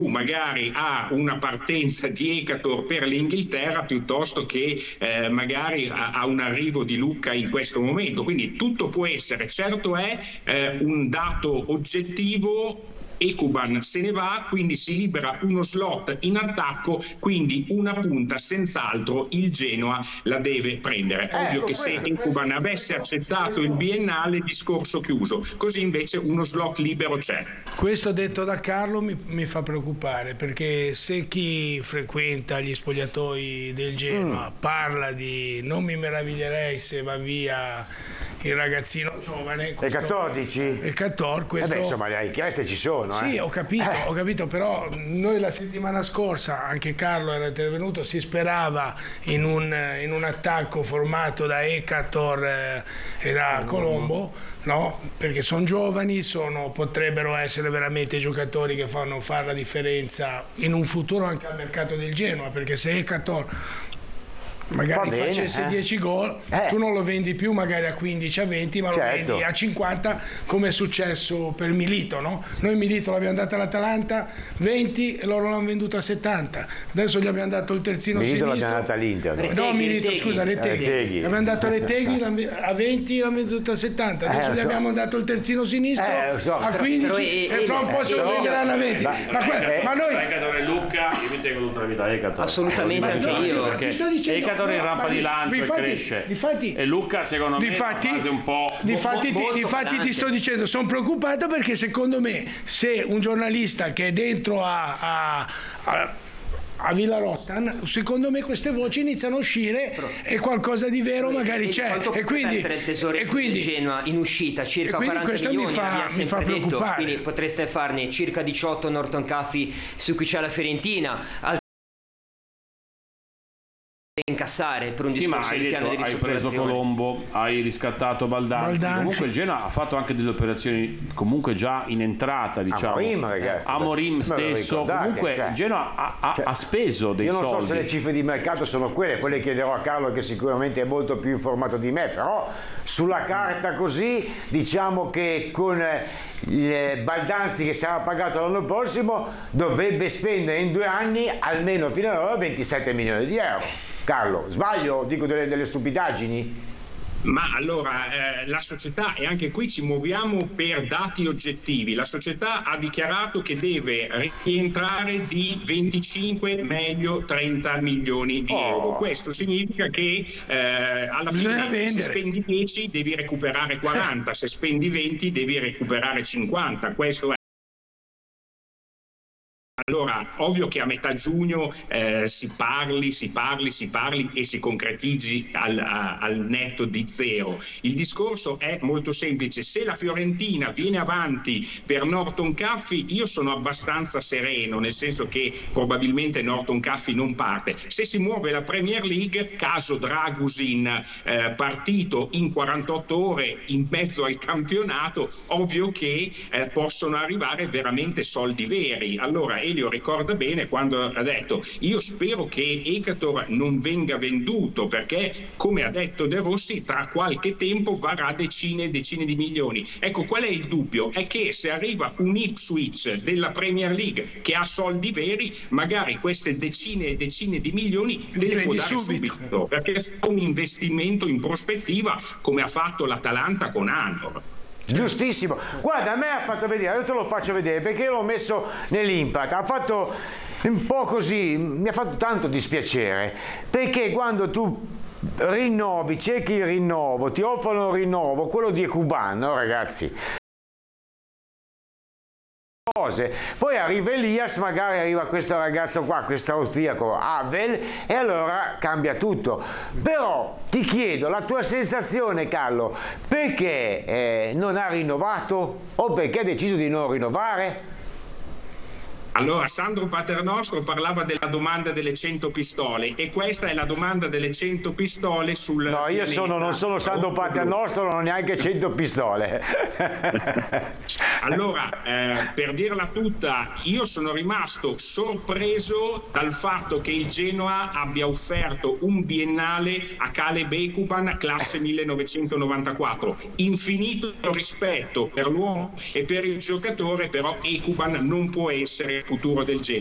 magari a una partenza di Ekator per l'Inghilterra piuttosto che magari a un arrivo di Lucca in questo momento. Quindi tutto può essere. Certo è un dato oggettivo: Ekuban se ne va, quindi si libera uno slot in attacco, quindi una punta senz'altro il Genoa la deve prendere. Ovvio che se Ekuban avesse accettato il biennale, discorso chiuso, così invece uno slot libero c'è. Questo detto da Carlo mi fa preoccupare, perché se chi frequenta gli spogliatoi del Genoa parla di non mi meraviglierei se va via il ragazzino giovane, il 14? Il 14, questo... insomma le richieste ci sono. Sì, ho capito, però noi la settimana scorsa, anche Carlo era intervenuto, si sperava in un attacco formato da Ekator e da Colombo, no? Perché sono giovani, potrebbero essere veramente giocatori che fanno fare la differenza in un futuro anche al mercato del Genoa, perché se Ekator magari facesse 10 gol, tu non lo vendi più magari a 15, a 20, ma lo vendi a 50, come è successo per Milito, no? Noi Milito l'abbiamo dato all'Atalanta 20 e loro l'hanno venduto a 70. Adesso gli abbiamo dato il terzino Milito sinistro. L'abbiamo dato all'Inter. No, Milito, scusa, Retegui. Gli abbiamo dato Retegui a 20 l'hanno venduto a 70. Adesso gli abbiamo dato il terzino sinistro a 15 e fra un po' se lo venderanno a 20. Ma noi Ekator e Lucca, io mi tengo tutta la vita Ekator. Assolutamente anche io. Perché Ekator in rampa di lancio e cresce, e Lucca secondo me è una fase un po' difatti ti sto dicendo, sono preoccupato perché secondo me se un giornalista che è dentro a Villarossa, secondo me queste voci iniziano a uscire e qualcosa di vero magari c'è, e quindi essere il tesoretto di Genoa in uscita circa 40 milioni, mi fa preoccupare. Quindi potreste farne circa 18 Norton Caffey su cui c'è la Fiorentina, incassare per un discorso di piano di ristrutturazione. Hai preso Colombo, hai riscattato Baldanzi. Comunque il Genoa ha fatto anche delle operazioni comunque già in entrata, diciamo. Amorim stesso, comunque il Genoa ha speso dei soldi. Io non so se le cifre di mercato sono quelle, poi le chiederò a Carlo che sicuramente è molto più informato di me, però sulla carta così diciamo che con Baldanzi che sarà pagato l'anno prossimo dovrebbe spendere in 2 anni almeno fino ad ora 27 milioni di euro. Carlo, sbaglio? Dico delle stupidaggini? Ma allora la società, e anche qui ci muoviamo per dati oggettivi, la società ha dichiarato che deve rientrare di 25, meglio 30 milioni di euro. Questo significa che alla fine se spendi 10 devi recuperare 40, se spendi 20 devi recuperare 50. Questo è. Allora, ovvio che a metà giugno si parli e si concretizzi al netto di zero. Il discorso è molto semplice: se la Fiorentina viene avanti per Norton Caffey, io sono abbastanza sereno, nel senso che probabilmente Norton Caffey non parte. Se si muove la Premier League, caso Dragusin partito in 48 ore in mezzo al campionato, ovvio che possono arrivare veramente soldi veri. Allora Elio ricorda bene quando ha detto: io spero che Ekator non venga venduto, perché come ha detto De Rossi tra qualche tempo varrà decine e decine di milioni. Ecco, qual è il dubbio? È che se arriva un Ipswich della Premier League che ha soldi veri, magari queste decine e decine di milioni le può dare subito, perché fa un investimento in prospettiva come ha fatto l'Atalanta con Anor. Giustissimo, guarda, a me ha fatto vedere, adesso te lo faccio vedere perché l'ho messo nell'impact, ha fatto un po' così, mi ha fatto tanto dispiacere, perché quando tu rinnovi, cerchi il rinnovo, ti offrono il rinnovo, quello di Ekuban, no ragazzi? Poi arriva Elias, magari arriva questo ragazzo qua, questo austriaco Havel, e allora cambia tutto. Però ti chiedo la tua sensazione, Carlo, perché non ha rinnovato o perché ha deciso di non rinnovare? Allora, Sandro Paternostro parlava della domanda delle 100 pistole, e questa è la domanda delle 100 pistole sul No, io non sono Sandro Paternostro, non ho neanche 100 pistole. Allora, per dirla tutta, io sono rimasto sorpreso dal fatto che il Genoa abbia offerto un biennale a Caleb Ekuban classe 1994. Infinito rispetto per l'uomo e per il giocatore, però Ekuban non può essere futuro del Genoa.